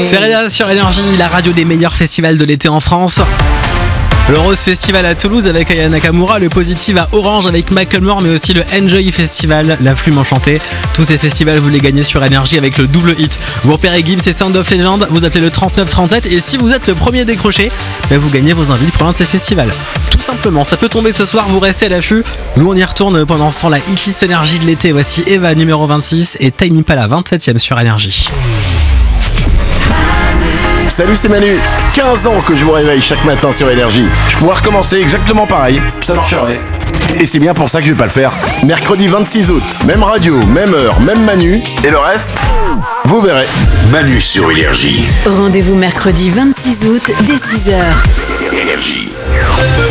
C'est Réa sur Énergie, la radio des meilleurs festivals de l'été en France. Le Rose Festival à Toulouse avec Aya Nakamura, le Positive à Orange avec Macklemore, mais aussi le Enjoy Festival, la Flume Enchantée. Tous ces festivals, vous les gagnez sur Énergie avec le double hit. Vous repérez Gims et Sound of Legend, vous appelez le 3937 et si vous êtes le premier décroché, vous gagnez vos invités pour l'un de ces festivals. Tout simplement, ça peut tomber ce soir, vous restez à l'affût. Nous on y retourne pendant ce temps, la hitlist Énergie de l'été. Voici Eva numéro 26 et Time Impala 27e sur Énergie. Salut, c'est Manu. 15 ans que je vous réveille chaque matin sur Énergie. Je pourrais recommencer exactement pareil. Ça marcherait. Et c'est bien pour ça que je vais pas le faire. Mercredi 26 août, même radio, même heure, même Manu. Et le reste, vous verrez. Manu sur Énergie. Rendez-vous mercredi 26 août dès 6h. Énergie.